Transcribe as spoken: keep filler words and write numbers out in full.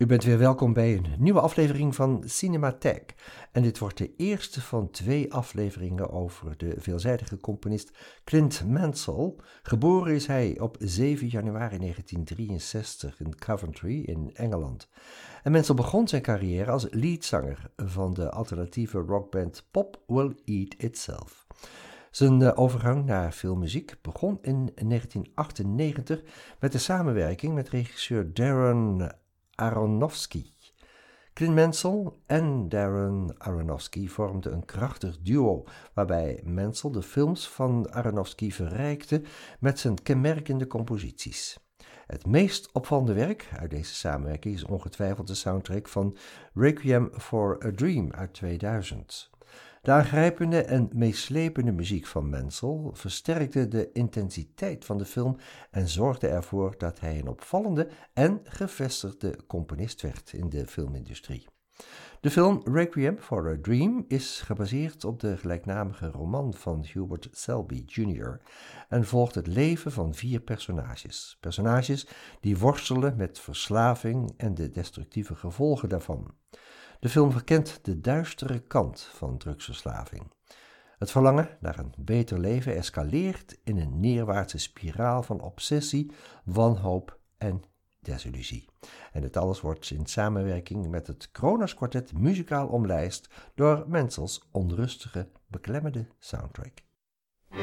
U bent weer welkom bij een nieuwe aflevering van Cinematheek. En dit wordt de eerste van twee afleveringen over de veelzijdige componist Clint Mansell. Geboren is hij op zeven januari negentien drieënzestig in Coventry in Engeland. En Mansell begon zijn carrière als leadzanger van de alternatieve rockband Pop Will Eat Itself. Zijn overgang naar filmmuziek begon in negentien achtennegentig met de samenwerking met regisseur Darren Aronofsky. Clint Mansell en Darren Aronofsky vormden een krachtig duo, waarbij Mansell de films van Aronofsky verrijkte met zijn kenmerkende composities. Het meest opvallende werk uit deze samenwerking is ongetwijfeld de soundtrack van Requiem for a Dream uit tweeduizend. De aangrijpende en meeslepende muziek van Mansell versterkte de intensiteit van de film en zorgde ervoor dat hij een opvallende en gevestigde componist werd in de filmindustrie. De film Requiem for a Dream is gebaseerd op de gelijknamige roman van Hubert Selby junior en volgt het leven van vier personages. Personages die worstelen met verslaving en de destructieve gevolgen daarvan. De film verkent de duistere kant van drugsverslaving. Het verlangen naar een beter leven escaleert in een neerwaartse spiraal van obsessie, wanhoop en desillusie. En dit alles wordt in samenwerking met het Kronos Quartet muzikaal omlijst door Mansells onrustige, beklemmende soundtrack.